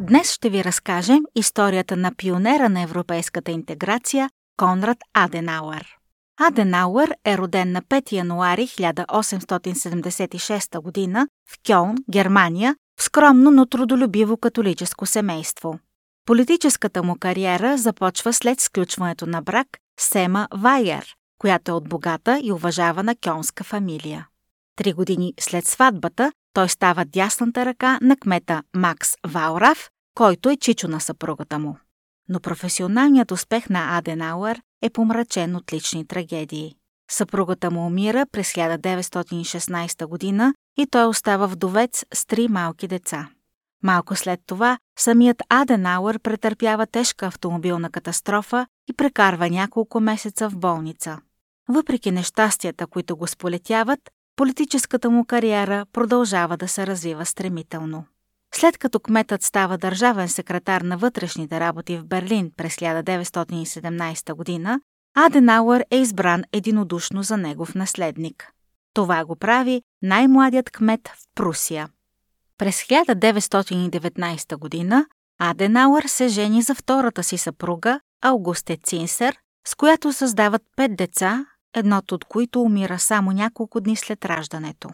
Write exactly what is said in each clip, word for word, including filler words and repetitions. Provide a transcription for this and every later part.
Днес ще ви разкажем историята на пионера на европейската интеграция Конрад Аденауер. Аденауер е роден на пети януари хиляда осемстотин седемдесет и шеста година в Кьолн, Германия, в скромно, но трудолюбиво католическо семейство. Политическата му кариера започва след сключването на брак с Ема Вайер, която е от богата и уважавана кьолнска фамилия. Три години след сватбата той става дясната ръка на кмета Макс Ваураф, който е чичо на съпругата му. Но професионалният успех на Аденауер е помрачен от лични трагедии. Съпругата му умира през хиляда деветстотин и шестнадесета година и той остава вдовец с три малки деца. Малко след това самият Аденауер претърпява тежка автомобилна катастрофа и прекарва няколко месеца в болница. Въпреки нещастията, които го сполетяват, политическата му кариера продължава да се развива стремително. След като кметът става държавен секретар на вътрешните работи в Берлин през хиляда деветстотин и седемнадесета година, Аденауер е избран единодушно за негов наследник. Това го прави най-младият кмет в Прусия. През хиляда деветстотин и деветнадесета година Аденауер се жени за втората си съпруга Аугусте Цинсер, с която създават пет деца, едното от които умира само няколко дни след раждането.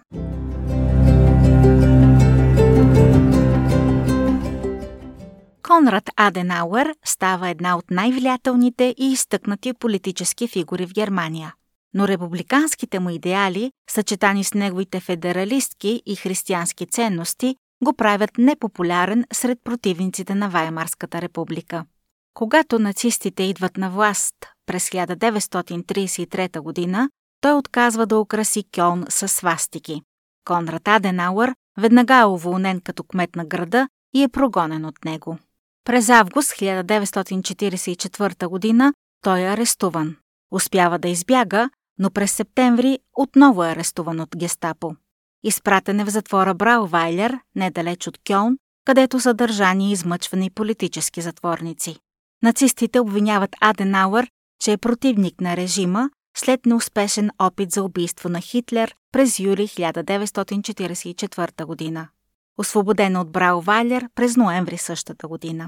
Конрад Аденауер става една от най-влиятелните и изтъкнати политически фигури в Германия. Но републиканските му идеали, съчетани с неговите федералистки и християнски ценности, го правят непопулярен сред противниците на Ваймарската република. Когато нацистите идват на власт през хиляда деветстотин тридесет и трета година, той отказва да украси Кьолн със свастики. Конрад Аденауер веднага е уволнен като кмет на града и е прогонен от него. През август хиляда деветстотин четиридесет и четвърта година той е арестуван. Успява да избяга, но през септември отново е арестуван от гестапо. Изпратен е в затвора Браувайлер, недалеч от Кьолн, където са държани и измъчвани политически затворници. Нацистите обвиняват Аденауер, че е противник на режима след неуспешен опит за убийство на Хитлер през юли хиляда деветстотин четиридесет и четвърта година. Освободен от Браувайлер през ноември същата година.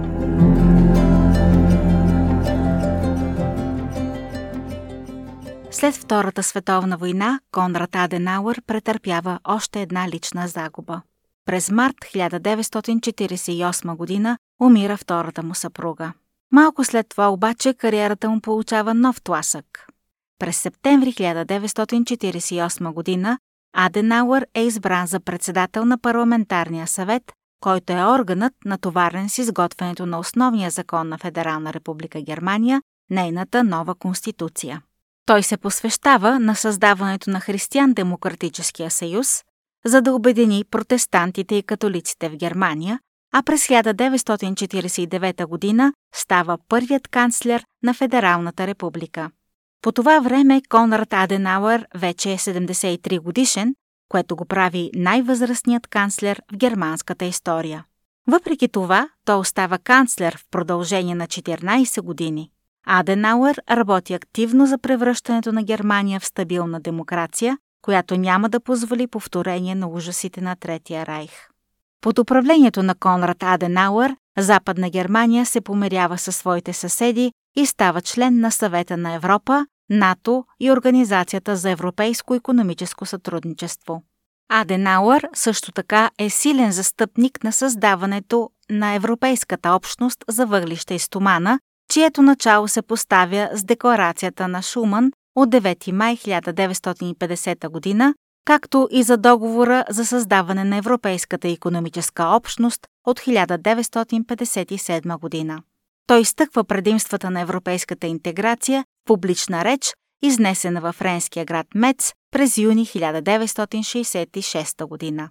След Втората световна война Конрад Аденауер претърпява още една лична загуба. През март хиляда деветстотин четиридесет и осма година умира втората му съпруга. Малко след това обаче кариерата му получава нов тласък. През септември хиляда деветстотин четиридесет и осма година Аденауер е избран за председател на парламентарния съвет, който е органът, натоварен с изготвянето на основния закон на Федерална република Германия, нейната нова конституция. Той се посвещава на създаването на Християн-демократическия съюз, за да обедини протестантите и католиците в Германия, а през хиляда деветстотин четиридесет и девета година става първият канцлер на Федералната република. По това време Конрад Аденауер вече е седемдесет и три годишен, което го прави най-възрастният канцлер в германската история. Въпреки това, той остава канцлер в продължение на четиринадесет години. Аденауер работи активно за превръщането на Германия в стабилна демокрация, която няма да позволи повторение на ужасите на Третия райх. Под управлението на Конрад Аденауер, Западна Германия се помирява със своите съседи и става член на Съвета на Европа, НАТО и Организацията за европейско икономическо сътрудничество. Аденауер също така е силен застъпник на създаването на Европейската общност за въглища и стомана, чието начало се поставя с декларацията на Шуман от девети май хиляда деветстотин и петдесета година, както и за договора за създаване на Европейската икономическа общност от хиляда деветстотин петдесет и седма година. Той изтъква предимствата на европейската интеграция в публична реч, изнесена във френския град Мец през юни хиляда деветстотин шейсет и шеста година.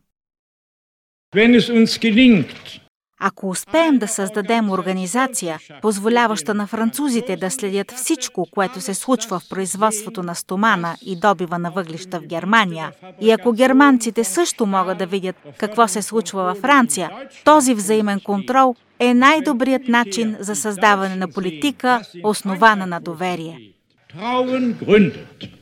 Ако успеем да създадем организация, позволяваща на французите да следят всичко, което се случва в производството на стомана и добива на въглища в Германия, и ако германците също могат да видят какво се случва във Франция, този взаимен контрол е най-добрият начин за създаване на политика, основана на доверие.